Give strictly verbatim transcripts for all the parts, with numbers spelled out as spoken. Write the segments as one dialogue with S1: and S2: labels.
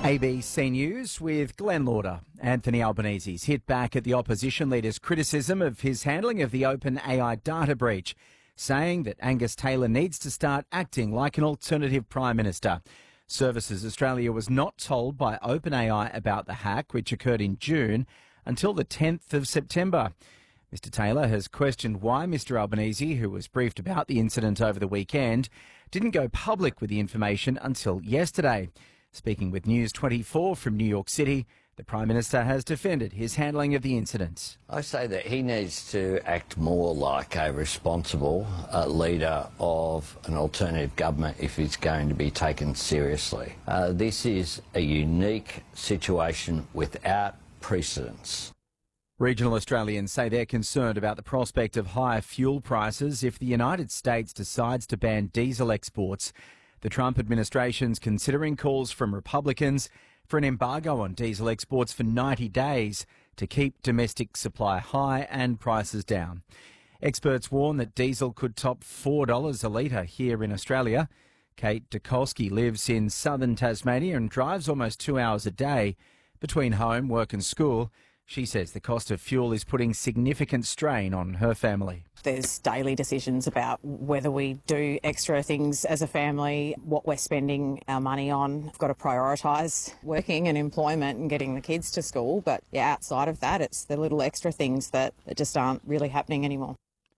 S1: A B C News with Glenn Lauder. Anthony Albanese's hit back at the opposition leader's criticism of his handling of the OpenAI data breach, saying that Angus Taylor needs to start acting like an alternative Prime Minister. Services Australia was not told by OpenAI about the hack, which occurred in June, until the tenth of September. Mister Taylor has questioned why Mister Albanese, who was briefed about the incident over the weekend, didn't go public with the information until yesterday. Speaking with News twenty-four from New York City, the Prime Minister has defended his handling of the incident.
S2: I say that he needs to act more like a responsible uh, leader of an alternative government if he's going to be taken seriously. Uh, this is a unique situation without precedence.
S1: Regional Australians say they're concerned about the prospect of higher fuel prices if the United States decides to ban diesel exports. The Trump administration's considering calls from Republicans for an embargo on diesel exports for ninety days to keep domestic supply high and prices down. Experts warn that diesel could top four dollars a litre here in Australia. Kate Dukolski lives in southern Tasmania and drives almost two hours a day between home, work and school. She says the cost of fuel is putting significant strain on her family.
S3: There's daily decisions about whether we do extra things as a family, what we're spending our money on. We've got to prioritise working and employment and getting the kids to school. But yeah, outside of that, it's the little extra things that, that just aren't really happening anymore.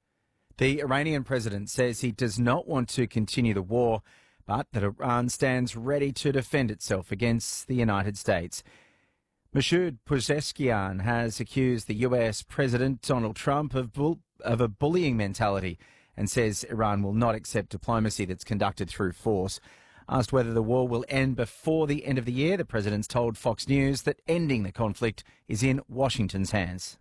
S1: The Iranian president says he does not want to continue the war, but that Iran stands ready to defend itself against the United States. Masoud Pezeshkian has accused the U S President Donald Trump of, bull- of a bullying mentality and says Iran will not accept diplomacy that's conducted through force. Asked whether the war will end before the end of the year, the president's told Fox News that ending the conflict is in Washington's hands.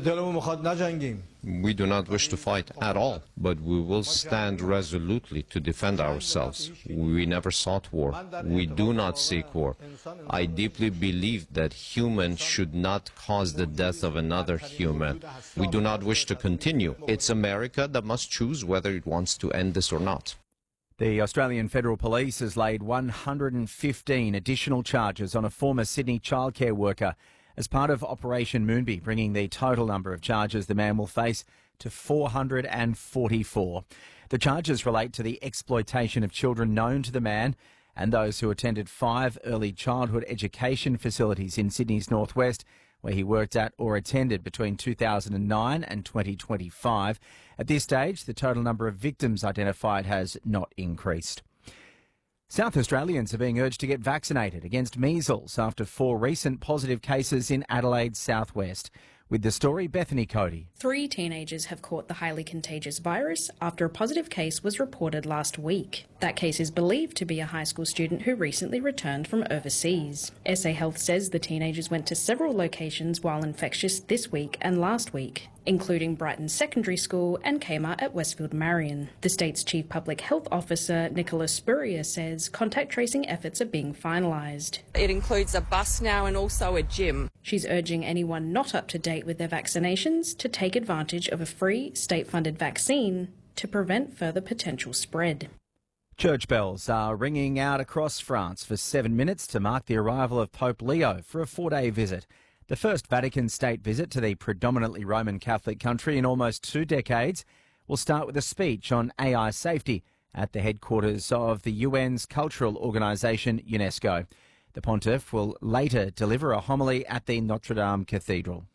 S4: We do not wish to fight at all, but we will stand resolutely to defend ourselves. We never sought war. We do not seek war. I deeply believe that humans should not cause the death of another human. We do not wish to continue. It's America that must choose whether it wants to end this or not.
S1: The Australian Federal Police has laid one hundred fifteen additional charges on a former Sydney childcare worker as part of Operation Moonby, bringing the total number of charges the man will face to four hundred forty-four. The charges relate to the exploitation of children known to the man and those who attended five early childhood education facilities in Sydney's northwest, where he worked at or attended between two thousand nine and twenty twenty-five. At this stage, the total number of victims identified has not increased. South Australians are being urged to get vaccinated against measles after four recent positive cases in Adelaide's southwest. With the story, Bethany Cody.
S5: Three teenagers have caught the highly contagious virus after a positive case was reported last week. That case is believed to be a high school student who recently returned from overseas. S A Health says the teenagers went to several locations while infectious this week and last week, including Brighton Secondary School and Kmart at Westfield Marion. The state's Chief Public Health Officer, Nicola Spurrier, says contact tracing efforts are being finalised.
S6: It includes a bus now and also a gym.
S5: She's urging anyone not up to date with their vaccinations to take advantage of a free state-funded vaccine to prevent further potential spread.
S1: Church bells are ringing out across France for seven minutes to mark the arrival of Pope Leo for a four-day visit. The first Vatican state visit to the predominantly Roman Catholic country in almost two decades will start with a speech on A I safety at the headquarters of the U N's cultural organisation UNESCO. The pontiff will later deliver a homily at the Notre Dame Cathedral.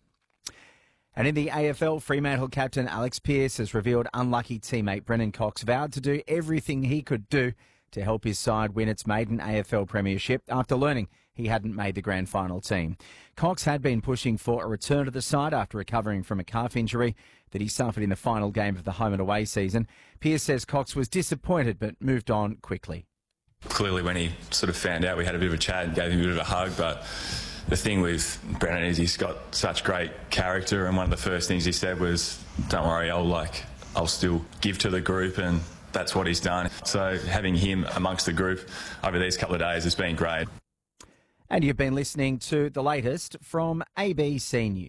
S1: And in the A F L, Fremantle captain Alex Pearce has revealed unlucky teammate Brennan Cox vowed to do everything he could do to help his side win its maiden A F L premiership after learning he hadn't made the grand final team. Cox had been pushing for a return to the side after recovering from a calf injury that he suffered in the final game of the home and away season. Pearce says Cox was disappointed but moved on quickly.
S7: Clearly when he sort of found out, we had a bit of a chat and gave him a bit of a hug, but the thing with Brennan is he's got such great character, and one of the first things he said was, don't worry, I'll like I'll still give to the group, and that's what he's done. So having him amongst the group over these couple of days has been great.
S1: And you've been listening to the latest from A B C News.